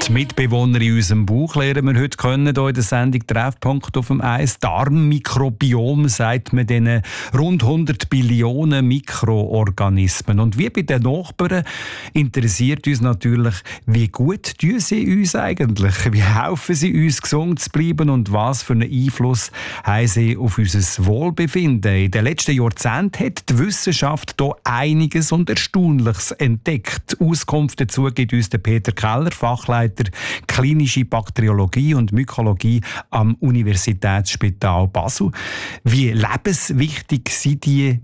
Die Mitbewohner in unserem Bauch lernen wir heute kennen, hier in der Sendung «Treffpunkt auf dem Eis». Darmmikrobiom, sagt man diesen rund 100 Billionen Mikroorganismen. Und wie bei den Nachbarn interessiert uns natürlich, wie gut tun sie uns eigentlich? Wie helfen sie uns, gesund zu bleiben? Und was für einen Einfluss haben sie auf unser Wohlbefinden? In den letzten Jahrzehnten hat die Wissenschaft hier einiges und Erstaunliches entdeckt. Auskunft dazu gibt uns der Peter Keller, Fachleiter Klinische Bakteriologie und Mykologie am Universitätsspital Basel. Wie lebenswichtig sind die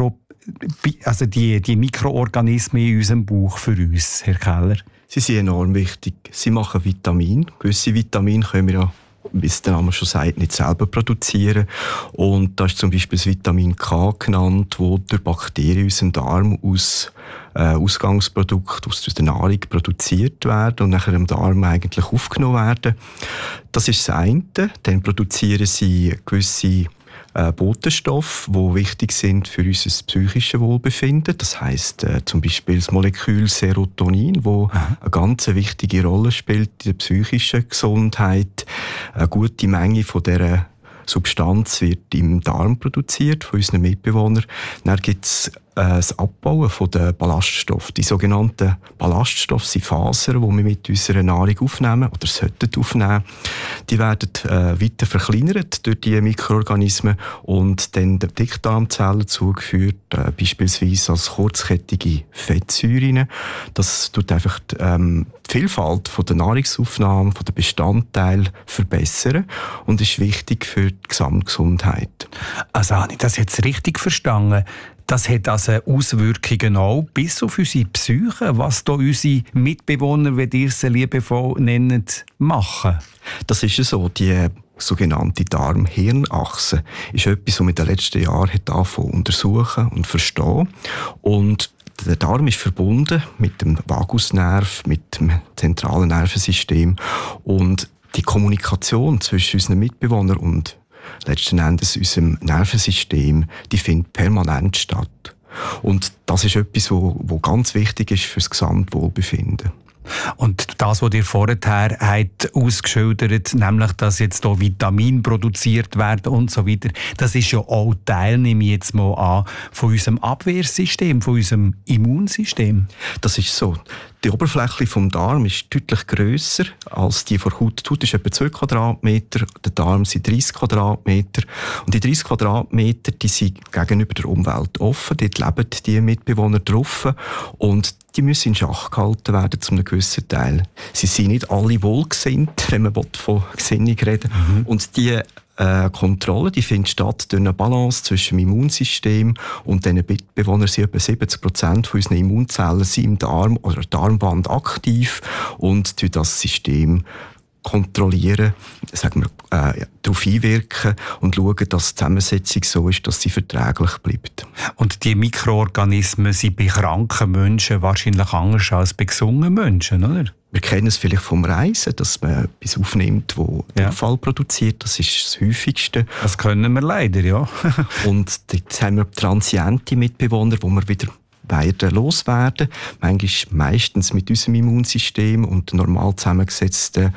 Mikroorganismen in unserem Bauch für uns, Herr Keller? Sie sind enorm wichtig. Sie machen Vitamine. Gewisse Vitamine können wir ja, wie es der Name schon sagt, nicht selber produzieren. Und da ist zum Beispiel das Vitamin K genannt, das durch Bakterien in unserem Darm Ausgangsprodukt aus der Nahrung produziert werden und nachher im Darm eigentlich aufgenommen werden. Das ist das eine. Dann produzieren sie gewisse Botenstoffe, die wichtig sind für unser psychisches Wohlbefinden. Das heisst zum Beispiel das Molekül Serotonin, das eine ganz wichtige Rolle spielt in der psychischen Gesundheit. Eine gute Menge von dieser Substanz wird im Darm produziert von unseren Mitbewohnern. Dann gibt es das Abbauen der Ballaststoffe. Die sogenannten Ballaststoffe sind Fasern, die wir mit unserer Nahrung aufnehmen oder sollten aufnehmen. Die werden weiter verkleinert durch die Mikroorganismen und dann den Dickdarmzellen zugeführt, beispielsweise als kurzkettige Fettsäuren. Das tut einfach die Vielfalt von der Nahrungsaufnahme, von den Bestandteilen verbessern und ist wichtig für die Gesamtgesundheit. Also habe ich das jetzt richtig verstanden? Das hat also Auswirkungen auch bis auf unsere Psyche, was da unsere Mitbewohner, wie ihr sie liebevoll nennt, machen. Das ist ja so. Die sogenannte Darm-Hirn-Achse ist etwas, was man in den letzten Jahren angefangen zu untersuchen und verstehen. Und der Darm ist verbunden mit dem Vagusnerv, mit dem zentralen Nervensystem. Und die Kommunikation zwischen unseren Mitbewohnern und letzten Endes unserem Nervensystem, die findet permanent statt. Und das ist etwas, was ganz wichtig ist für das Gesamtwohlbefinden. Und das, was ihr vorher habt ausgeschildert, nämlich, dass jetzt hier Vitamine produziert werden und so weiter, das ist ja auch Teil, nehme ich jetzt mal an, von unserem Abwehrsystem, von unserem Immunsystem. Das ist so. Die Oberfläche vom Darm ist deutlich grösser als die von Haut. Die Haut ist etwa 2 Quadratmeter, der Darm sind 30 Quadratmeter. Und die 30 Quadratmeter, die sind gegenüber der Umwelt offen. Dort leben die Mitbewohner drauf. Und die müssen in Schach gehalten werden, zu einem gewissen Teil. Sie sind nicht alle wohlgesinnt, wenn man von Gesinnung reden will. Und die Kontrolle, die findet statt durch eine Balance zwischen dem Immunsystem und den Mitbewohnern. Sind etwa 70% von unseren Immunzellen sind im Darm oder der Darmwand aktiv und durch das System kontrollieren, sagen wir, darauf einwirken und schauen, dass die Zusammensetzung so ist, dass sie verträglich bleibt. Und die Mikroorganismen sind bei kranken Menschen wahrscheinlich anders als bei gesunden Menschen, oder? Wir kennen es vielleicht vom Reisen, dass man etwas aufnimmt, das Abfall produziert. Das ist das Häufigste. Das können wir leider, ja. Und jetzt haben wir transiente Mitbewohner, die wir wieder loswerden. Meistens mit unserem Immunsystem und der normal zusammengesetzten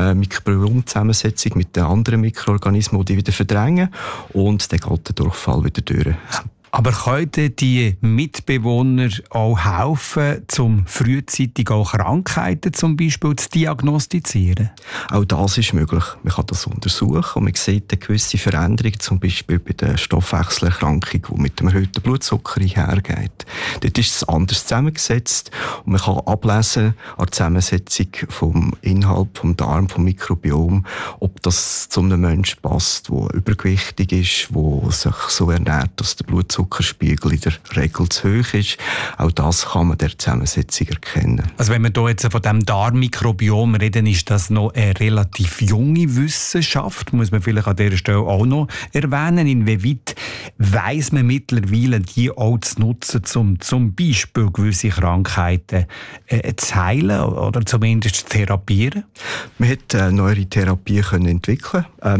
Mikrobiomzusammensetzung mit den anderen Mikroorganismen, die wieder verdrängen. Und dann geht der Durchfall wieder durch. Aber können die Mitbewohner auch helfen, um frühzeitig auch Krankheiten zum Beispiel zu diagnostizieren? Auch das ist möglich. Man kann das untersuchen und man sieht eine gewisse Veränderung, zum Beispiel bei der Stoffwechselerkrankung, die mit dem erhöhten Blutzucker einhergeht. Dort ist es anders zusammengesetzt und man kann ablesen an der Zusammensetzung vom Inhalt, vom Darm, vom Mikrobiom, ob das zu einem Menschen passt, der übergewichtig ist, der sich so ernährt, dass der Blutzuckerspiegel in der Regel zu hoch ist. Auch das kann man der Zusammensetzung erkennen. Also wenn wir hier jetzt von dem Darmmikrobiom reden, ist das noch eine relativ junge Wissenschaft, muss man vielleicht an dieser Stelle auch noch erwähnen. Inwieweit weiss man mittlerweile, die auch zu nutzen, um zum Beispiel gewisse Krankheiten zu heilen oder zumindest zu therapieren? Man hat neuere Therapien entwickeln. Man hat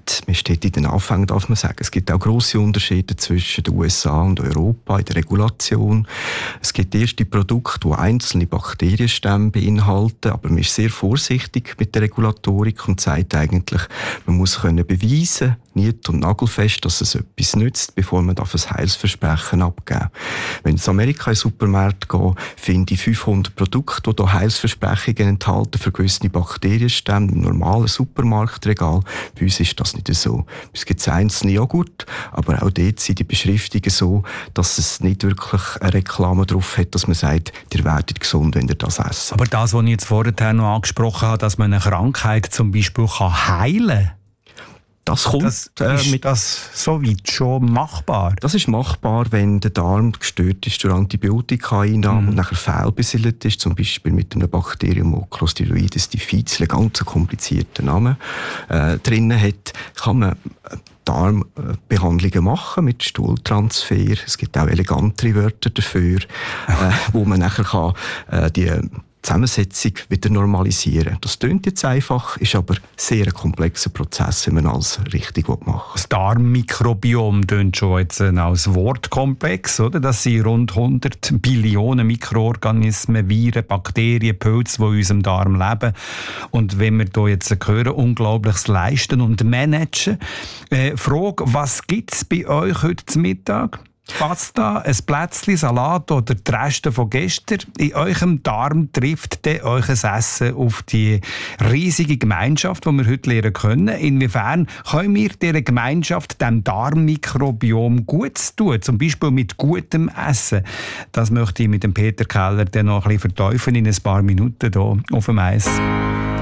man steht in den Anfängen, darf man sagen. Es gibt auch grosse Unterschiede zwischen den USA und Europa in der Regulation. Es gibt erste Produkte, die einzelne Bakterienstämme beinhalten, aber man ist sehr vorsichtig mit der Regulatorik und sagt eigentlich, man muss können beweisen, niet- und nagelfest, dass es etwas nützt, bevor man ein Heilsversprechen abgeben. Wenn ich in Amerika in den Supermarkt gehe, finde ich 500 Produkte, die hier Heilsversprechungen enthalten für gewisse Bakterienstämme im normalen Supermarktregal. Bei uns ist das nicht so. Bei uns gibt es einzelne Joghurt, aber auch dort sind die Beschriftungen so, dass es nicht wirklich eine Reklame drauf hat, dass man sagt, ihr werdet gesund, wenn ihr das esst. Aber das, was ich jetzt vorher noch angesprochen habe, dass man eine Krankheit zum Beispiel heilen kann, das kommt ist das soweit schon machbar? Das ist machbar, wenn der Darm gestört ist durch Antibiotika-Einnahme und nachher fehlbesiedelt ist, zum Beispiel mit einem Bakterium Clostridioides difficile, ganz komplizierten Namen drinnen hat, kann man Darmbehandlungen machen mit Stuhltransfer. Es gibt auch elegantere Wörter dafür, wo man nachher kann, die Zusammensetzung wieder normalisieren. Das klingt jetzt einfach, ist aber sehr ein komplexer Prozess, wenn man alles richtig machen will. Das Darmmikrobiom klingt schon jetzt als Wortkomplex, oder? Das sind rund 100 Billionen Mikroorganismen, Viren, Bakterien, Pilze, die in unserem Darm leben. Und wenn wir hier jetzt hören, Unglaubliches leisten und managen. Frage, was gibt es bei euch heute zum Mittag? Pasta, ein Plätzchen, Salat oder die Reste von gestern. In eurem Darm trifft dann euer Essen auf die riesige Gemeinschaft, die wir heute lernen können. Inwiefern können wir dieser Gemeinschaft, dem Darmmikrobiom, Gutes tun? Zum Beispiel mit gutem Essen. Das möchte ich mit dem Peter Keller dann noch ein bisschen verteufeln in ein paar Minuten hier auf dem Eis.